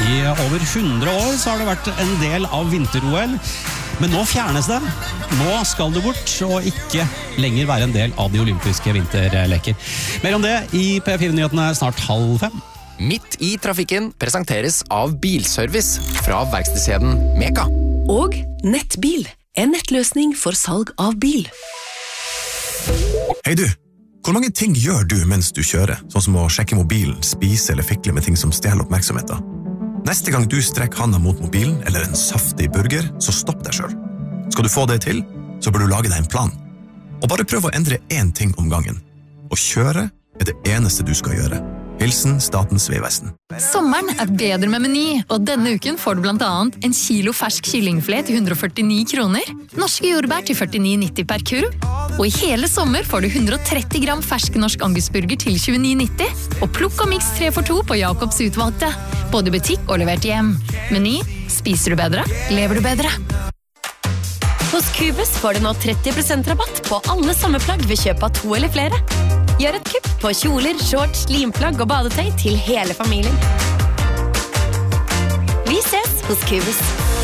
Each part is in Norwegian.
I over 100 år så har det vært en del av vinter-OL, men nå fjernes det. Nå skal det bort, og ikke lenger være en del av de olympiske vinterleker. Mer om det I P4-nyhetene snart 4:30. Midt I trafikken presenteres av Bilservice fra verkstedskjeden Meka. Og Nettbil, en nettløsning for salg av bil. Hei du, hvor mange ting gjør du mens du kjører? Sånn som å sjekke mobilen, spise eller fikle med ting som stjeler oppmerksomheten. Neste gang du strekker handa mot mobilen eller en saftig burger, så stopp deg selv. Skal du få det til, så bør du lage deg en plan. Og bare prøv å endre én ting om gangen. Å kjøre det eneste du skal gjøre. Hilsen Statens vegvesen. Sommeren bedre med Meny, og denne uken får du blant annet en kilo fersk kyllingfilet til 149 kroner, norske jordbær til 49,90 per kurv, og I hele sommer får du 130 gram fersk norsk angusburger til 29,90, og plukk og miks 3 for 2 på Jakobs utvalgte, både I butikk og levert hjem. Meny, spiser du bedre, lever du bedre. Hos Cubus får du nå 30% rabatt på alle sommerplagg ved kjøp av 2 eller flere. Gjør et kupp på kjoler, shorts, limplagg og badetøy til hele familien. Vi ses hos Cubus.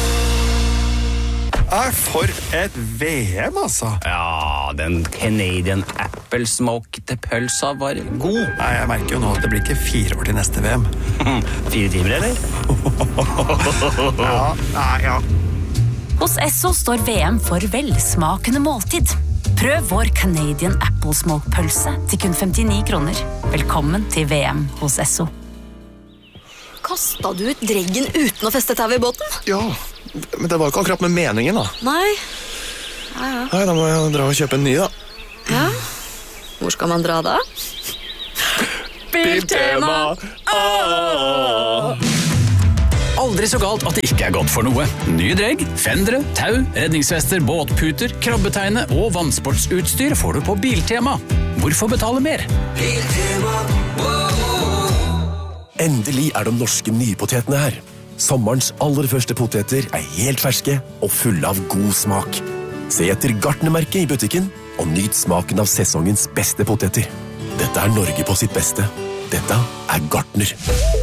For et VM, altså. Ja, den Canadian Apple Smoked pølsa var god. Nei, jeg merker jo nå at det blir ikke 4 år til neste VM. 4 timer, eller? Ja. Hos Esso står VM for velsmakende måltid. Prøv vår Canadian Apple Smoke pølse til kun 59 kroner. Velkommen til VM hos Esso. Kastet du ut dreggen uten å feste tau I båten? Ja, men det var ikke akkurat med meningen da. Nei. Nei, da må jeg dra og kjøpe en ny da. Ja. Hvor skal man dra da? Biltema! Aldri så galt at det ikke godt for noe. Nye dregg, fendere, tau, redningsvester, båtputer, krabbeteine og vannsportsutstyr får du på Biltema. Hvorfor betale mer? Biltema. Endelig de norske nypotetene her. Sommerens aller første poteter helt ferske og fulle av god smak. Se etter Gartnermerket I butikken og nyt smaken av sesongens beste poteter. Dette Norge på sitt beste. Dette Gartner.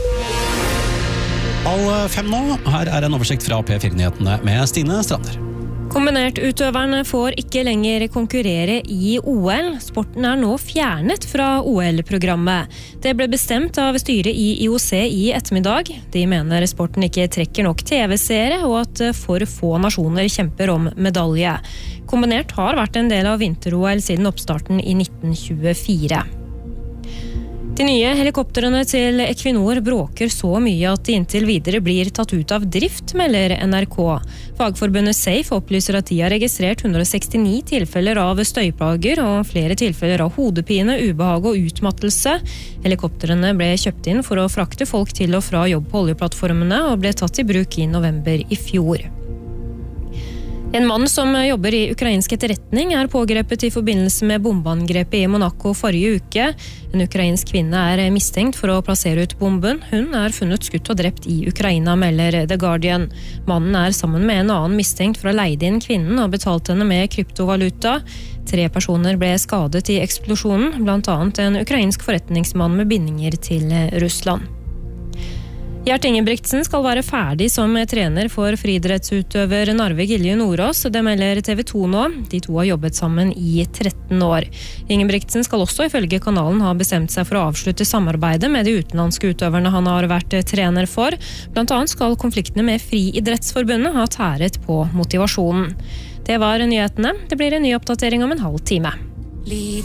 4:30 nå. Her en oversikt fra P4-nyhetene med Stine Strander. Kombinertutøverne får ikke lenger konkurrere I OL. Sporten nå fjernet fra OL-programmet. Det ble bestemt av styret I IOC I ettermiddag. De mener sporten ikke trekker nok TV-seere, og at for få nasjoner kjemper om medalje. Kombinert har vært en del av vinter-OL siden oppstarten I 1924. De nye helikopterene til Equinor bråker så mye at de inntil videre blir tatt ut av drift, melder NRK. Fagforbundet SAFE opplyser at de har registrert 169 tilfeller av støyplager og flere tilfeller av hodepine, ubehag og utmattelse. Helikopterene ble kjøpt inn for å frakte folk til og fra jobb på oljeplattformene og ble tatt I bruk I november I fjor. En mann som jobber I ukrainsk etterretning pågrepet I forbindelse med bombeangrepet I Monaco forrige uke. En ukrainsk kvinne mistenkt for å plassere ut bomben. Hun funnet skutt og drept I Ukraina, melder The Guardian. Mannen sammen med en annen mistenkt for å leide inn kvinnen og betalt henne med kryptovaluta. 3 personer ble skadet I eksplosjonen, blant annet en ukrainsk forretningsmann med bindinger til Russland. Gjert Ingebrigtsen skal være ferdig som trener for friidrettsutøver Narve Gilje Nordås. Det melder TV 2 nå. De to har jobbet sammen I 13 år. Ingebrigtsen skal også ifølge kanalen ha bestemt seg for å avslutte samarbeidet med de utenlandske utøverne han har vært trener for. Blant annet skal konfliktene med Friidrettsforbundet ha tæret på motivasjonen. Det var nyhetene. Det blir en ny oppdatering om en halv time.